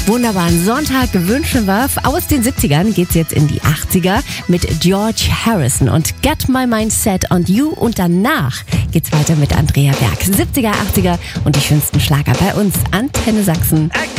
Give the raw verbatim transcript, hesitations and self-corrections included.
Wunderbaren Sonntag wünschen wir. Aus den siebzigern geht's jetzt in die achtziger mit George Harrison und Get My Mind Set on You. Und danach geht's weiter mit Andrea Berg. siebziger, achtziger und die schönsten Schlager bei uns. Antenne Sachsen.